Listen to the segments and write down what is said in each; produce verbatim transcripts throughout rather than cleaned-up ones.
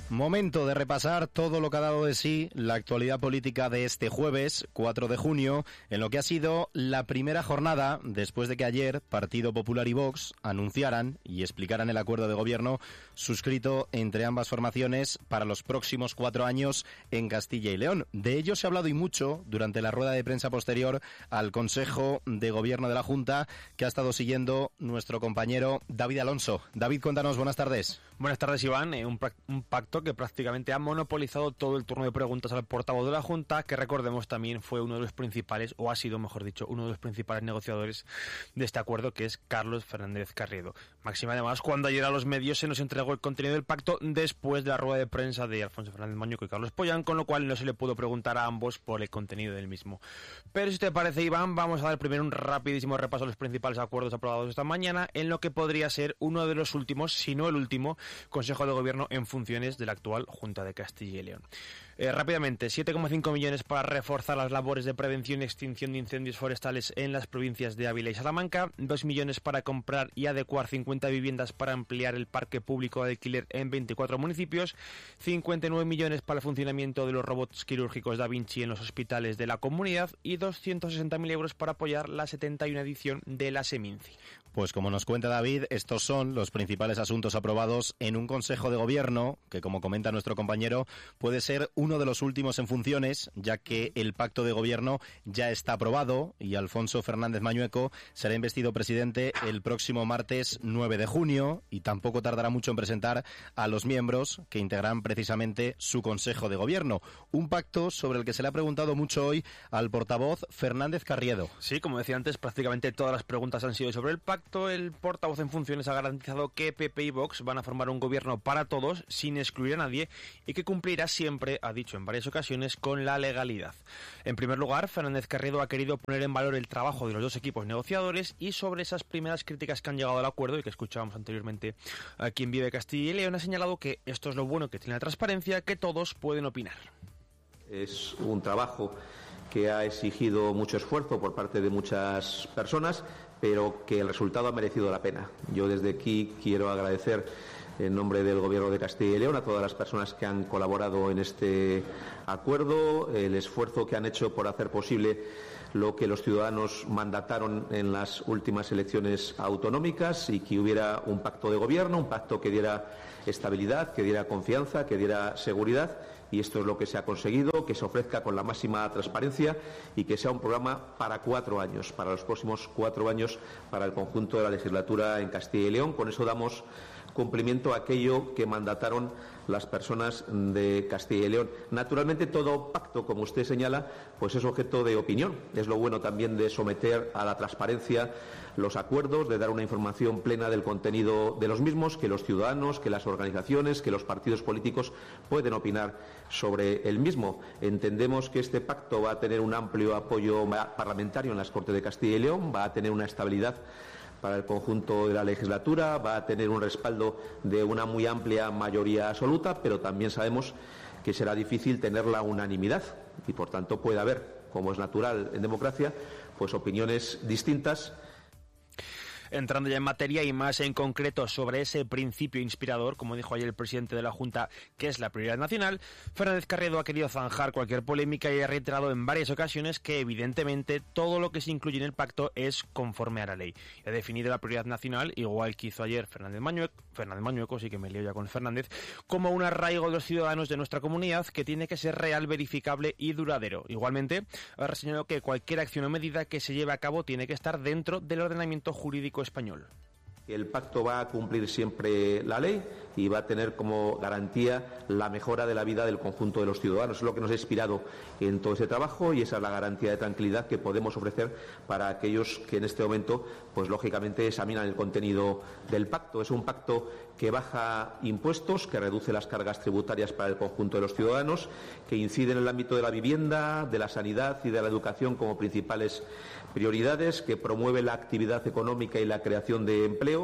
Momento de repasar todo lo que ha dado de sí la actualidad política de este jueves, cuatro de junio, en lo que ha sido la primera jornada después de que ayer Partido Popular y Vox anunciaran y explicaran el acuerdo de gobierno suscrito entre ambas formaciones para los próximos cuatro años en Castilla y León. De ello se ha hablado y mucho durante la rueda de prensa posterior al Consejo de Gobierno de la Junta, que ha estado siguiendo nuestro compañero David Alonso. David, cuéntanos, buenas tardes. Buenas tardes, Iván. Eh, un, un pacto que prácticamente ha monopolizado todo el turno de preguntas al portavoz de la Junta, que recordemos también fue uno de los principales, o ha sido, mejor dicho, uno de los principales negociadores de este acuerdo, que es Carlos Fernández Carriedo. Máxima además cuando ayer a los medios se nos entregó el contenido del pacto después de la rueda de prensa de Alfonso Fernández Mañueco y Carlos Pollán, con lo cual no se le pudo preguntar a ambos por el contenido del mismo. Pero si te parece, Iván, vamos a dar primero un rapidísimo repaso a los principales acuerdos aprobados esta mañana en lo que podría ser uno de los últimos, si no el último, Consejo de Gobierno en funciones de la actual Junta de Castilla y León. Eh, rápidamente, siete coma cinco millones para reforzar las labores de prevención y extinción de incendios forestales en las provincias de Ávila y Salamanca, dos millones para comprar y adecuar cincuenta viviendas para ampliar el parque público de alquiler en veinticuatro municipios, cincuenta y nueve millones para el funcionamiento de los robots quirúrgicos Da Vinci en los hospitales de la comunidad y doscientos sesenta mil euros para apoyar la setenta y una edición de la Seminci. Pues como nos cuenta David, estos son los principales asuntos aprobados en un Consejo de Gobierno que, como comenta nuestro compañero, puede ser uno de los últimos en funciones, ya que el pacto de gobierno ya está aprobado y Alfonso Fernández Mañueco será investido presidente el próximo martes nueve de junio y tampoco tardará mucho en presentar a los miembros que integrarán precisamente su Consejo de Gobierno. Un pacto sobre el que se le ha preguntado mucho hoy al portavoz Fernández Carriedo. Sí, como decía antes, prácticamente todas las preguntas han sido sobre el pacto. El portavoz en funciones ha garantizado que P P y Vox van a formar un gobierno para todos, sin excluir a nadie, y que cumplirá siempre, ha dicho en varias ocasiones, con la legalidad. En primer lugar, Fernández Carriedo ha querido poner en valor el trabajo de los dos equipos negociadores y sobre esas primeras críticas que han llegado al acuerdo y que escuchábamos anteriormente a quien vive Castilla y León, ha señalado que esto es lo bueno que tiene la transparencia, que todos pueden opinar. Es un trabajo que ha exigido mucho esfuerzo por parte de muchas personas, pero que el resultado ha merecido la pena. Yo desde aquí quiero agradecer en nombre del Gobierno de Castilla y León a todas las personas que han colaborado en este acuerdo, el esfuerzo que han hecho por hacer posible lo que los ciudadanos mandataron en las últimas elecciones autonómicas y que hubiera un pacto de gobierno, un pacto que diera estabilidad, que diera confianza, que diera seguridad, y esto es lo que se ha conseguido, que se ofrezca con la máxima transparencia y que sea un programa para cuatro años, para los próximos cuatro años, para el conjunto de la legislatura en Castilla y León. Con eso damos cumplimiento a aquello que mandataron las personas de Castilla y León. Naturalmente, todo pacto, como usted señala, pues es objeto de opinión. Es lo bueno también de someter a la transparencia los acuerdos, de dar una información plena del contenido de los mismos, que los ciudadanos, que las organizaciones, que los partidos políticos pueden opinar sobre el mismo. Entendemos que este pacto va a tener un amplio apoyo parlamentario en las Cortes de Castilla y León, va a tener una estabilidad para el conjunto de la legislatura, va a tener un respaldo de una muy amplia mayoría absoluta, pero también sabemos que será difícil tener la unanimidad y, por tanto, puede haber, como es natural en democracia, pues opiniones distintas. Entrando ya en materia y más en concreto sobre ese principio inspirador, como dijo ayer el presidente de la Junta, que es la prioridad nacional, Fernández Carriedo ha querido zanjar cualquier polémica y ha reiterado en varias ocasiones que evidentemente todo lo que se incluye en el pacto es conforme a la ley. Ha definido la prioridad nacional, igual que hizo ayer Fernández Mañueco, Fernández Mañueco, sí que me lío ya con Fernández, como un arraigo de los ciudadanos de nuestra comunidad que tiene que ser real, verificable y duradero. Igualmente, ha reseñado que cualquier acción o medida que se lleve a cabo tiene que estar dentro del ordenamiento jurídico español. El pacto va a cumplir siempre la ley y va a tener como garantía la mejora de la vida del conjunto de los ciudadanos. Es lo que nos ha inspirado en todo ese trabajo y esa es la garantía de tranquilidad que podemos ofrecer para aquellos que en este momento, pues lógicamente, examinan el contenido del pacto. Es un pacto que baja impuestos, que reduce las cargas tributarias para el conjunto de los ciudadanos, que incide en el ámbito de la vivienda, de la sanidad y de la educación como principales prioridades, que promueve la actividad económica y la creación de empleo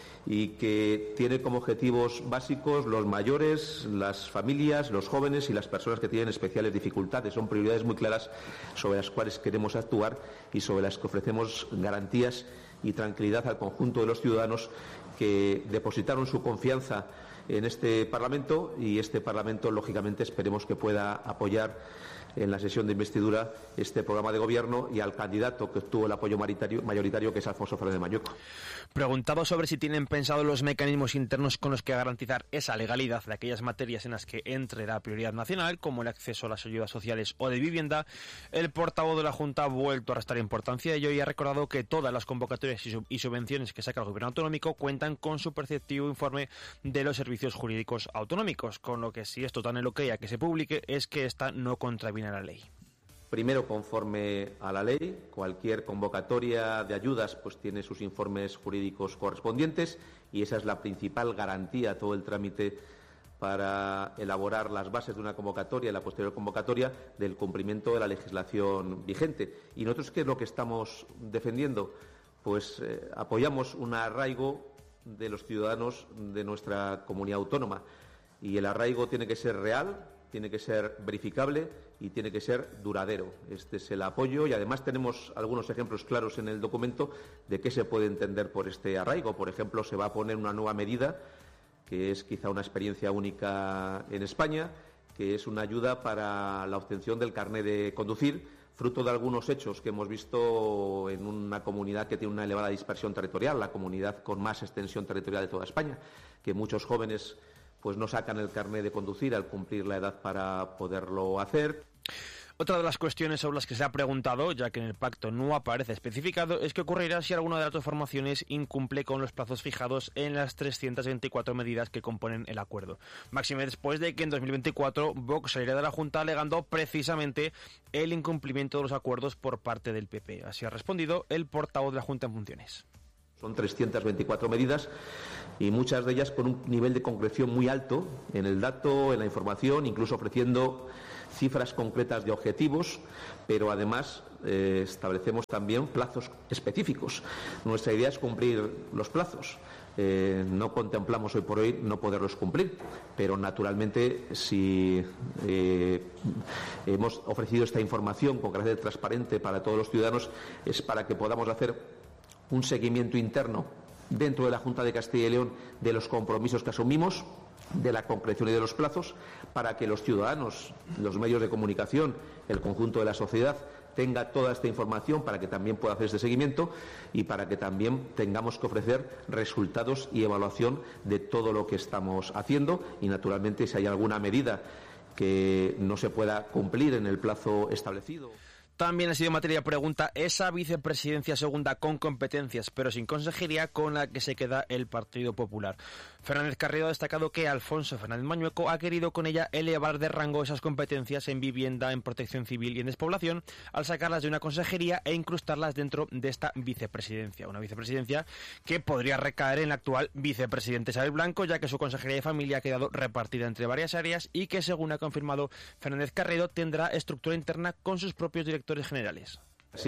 y que tiene como objetivos básicos los mayores, las familias, los jóvenes y las personas que tienen especiales dificultades. Son prioridades muy claras sobre las cuales queremos actuar y sobre las que ofrecemos garantías y tranquilidad al conjunto de los ciudadanos que depositaron su confianza en este Parlamento, y este Parlamento, lógicamente, esperemos que pueda apoyar en la sesión de investidura este programa de gobierno y al candidato que obtuvo el apoyo mayoritario, que es Alfonso Fernández Mañueco. Preguntado sobre si tienen pensado los mecanismos internos con los que garantizar esa legalidad de aquellas materias en las que entre la prioridad nacional, como el acceso a las ayudas sociales o de vivienda, el portavoz de la Junta ha vuelto a restar importancia a ello y ha recordado que todas las convocatorias y, sub y subvenciones que saca el Gobierno autonómico cuentan con su preceptivo informe de los servicios jurídicos autonómicos, con lo que si esto tan el ok a que se publique es que esta no contraviene a la ley. Primero, conforme a la ley, cualquier convocatoria de ayudas pues tiene sus informes jurídicos correspondientes y esa es la principal garantía, todo el trámite para elaborar las bases de una convocatoria y la posterior convocatoria del cumplimiento de la legislación vigente. ¿Y nosotros qué es lo que estamos defendiendo? Pues eh, apoyamos un arraigo de los ciudadanos de nuestra comunidad autónoma y el arraigo tiene que ser real, tiene que ser verificable y tiene que ser duradero. Este es el apoyo y además tenemos algunos ejemplos claros en el documento de qué se puede entender por este arraigo. Por ejemplo, se va a poner una nueva medida que es quizá una experiencia única en España, que es una ayuda para la obtención del carné de conducir, fruto de algunos hechos que hemos visto en una comunidad que tiene una elevada dispersión territorial, la comunidad con más extensión territorial de toda España, que muchos jóvenes pues no sacan el carné de conducir al cumplir la edad para poderlo hacer. Otra de las cuestiones sobre las que se ha preguntado, ya que en el pacto no aparece especificado, es qué ocurrirá si alguna de las dos formaciones incumple con los plazos fijados en las trescientas veinticuatro medidas que componen el acuerdo. Máxime después de que en dos mil veinticuatro Vox saliera de la Junta alegando precisamente el incumplimiento de los acuerdos por parte del P P. Así ha respondido el portavoz de la Junta en funciones. Son trescientas veinticuatro medidas y muchas de ellas con un nivel de concreción muy alto en el dato, en la información, incluso ofreciendo cifras concretas de objetivos, pero además eh, establecemos también plazos específicos. Nuestra idea es cumplir los plazos. Eh, no contemplamos hoy por hoy no poderlos cumplir, pero naturalmente si eh, hemos ofrecido esta información con carácter transparente para todos los ciudadanos es para que podamos hacer un seguimiento interno dentro de la Junta de Castilla y León de los compromisos que asumimos, de la concreción y de los plazos, para que los ciudadanos, los medios de comunicación, el conjunto de la sociedad tenga toda esta información para que también pueda hacer este seguimiento y para que también tengamos que ofrecer resultados y evaluación de todo lo que estamos haciendo y, naturalmente, si hay alguna medida que no se pueda cumplir en el plazo establecido. También ha sido materia de pregunta esa vicepresidencia segunda con competencias, pero sin consejería, con la que se queda el Partido Popular. Fernández Carrero ha destacado que Alfonso Fernández Mañueco ha querido con ella elevar de rango esas competencias en vivienda, en protección civil y en despoblación, al sacarlas de una consejería e incrustarlas dentro de esta vicepresidencia. Una vicepresidencia que podría recaer en la actual vicepresidente Isabel Blanco, ya que su consejería de familia ha quedado repartida entre varias áreas y que, según ha confirmado Fernández Carrero, tendrá estructura interna con sus propios directores generales. Sí,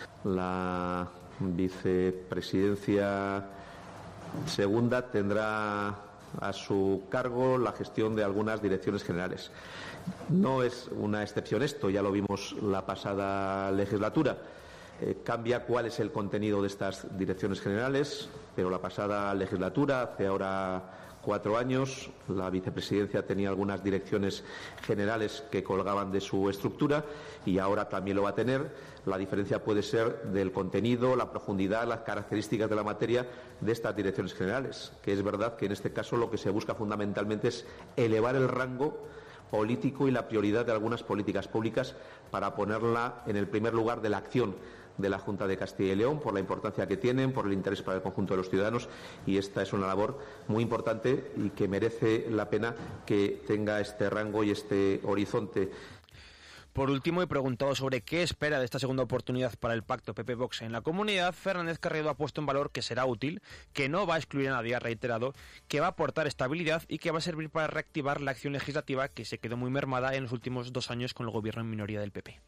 la vicepresidencia segunda tendrá a su cargo la gestión de algunas direcciones generales. No es una excepción esto, ya lo vimos la pasada legislatura. Eh, cambia cuál es el contenido de estas direcciones generales, pero la pasada legislatura, hace ahora cuatro años, la vicepresidencia tenía algunas direcciones generales que colgaban de su estructura y ahora también lo va a tener. La diferencia puede ser del contenido, la profundidad, las características de la materia de estas direcciones generales, que es verdad que en este caso lo que se busca fundamentalmente es elevar el rango político y la prioridad de algunas políticas públicas para ponerla en el primer lugar de la acción de la Junta de Castilla y León, por la importancia que tienen, por el interés para el conjunto de los ciudadanos, y esta es una labor muy importante y que merece la pena que tenga este rango y este horizonte. Por último, he preguntado sobre qué espera de esta segunda oportunidad para el pacto P P-Vox en la comunidad. Fernández Carrero ha puesto en valor que será útil, que no va a excluir a nadie, ha reiterado, que va a aportar estabilidad y que va a servir para reactivar la acción legislativa que se quedó muy mermada en los últimos dos años con el gobierno en minoría del P P.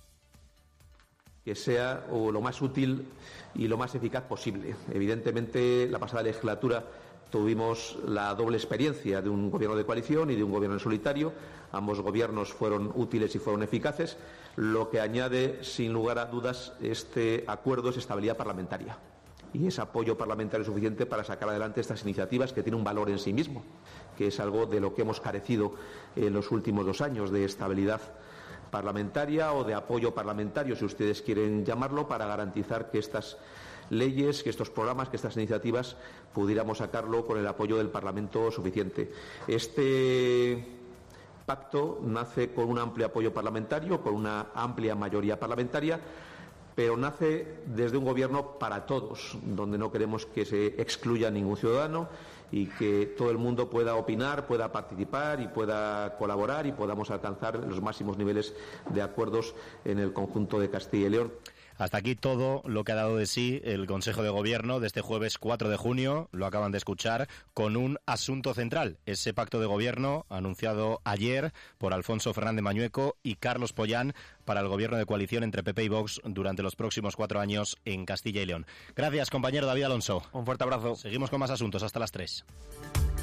Que sea o lo más útil y lo más eficaz posible. Evidentemente, la pasada legislatura tuvimos la doble experiencia de un gobierno de coalición y de un gobierno en solitario. Ambos gobiernos fueron útiles y fueron eficaces. Lo que añade, sin lugar a dudas, este acuerdo es estabilidad parlamentaria. y ese apoyo parlamentario suficiente para sacar adelante estas iniciativas que tienen un valor en sí mismo, que es algo de lo que hemos carecido en los últimos dos años, de estabilidad parlamentaria o de apoyo parlamentario, si ustedes quieren llamarlo, para garantizar que estas leyes, que estos programas, que estas iniciativas pudiéramos sacarlo con el apoyo del Parlamento suficiente. Este pacto nace con un amplio apoyo parlamentario, con una amplia mayoría parlamentaria, pero nace desde un gobierno para todos, donde no queremos que se excluya a ningún ciudadano y que todo el mundo pueda opinar, pueda participar y pueda colaborar y podamos alcanzar los máximos niveles de acuerdos en el conjunto de Castilla y León. Hasta aquí todo lo que ha dado de sí el Consejo de Gobierno de este jueves cuatro de junio, lo acaban de escuchar, con un asunto central, ese pacto de gobierno anunciado ayer por Alfonso Fernández Mañueco y Carlos Pollán para el gobierno de coalición entre P P y Vox durante los próximos cuatro años en Castilla y León. Gracias, compañero David Alonso. Un fuerte abrazo. Seguimos con más asuntos hasta las tres.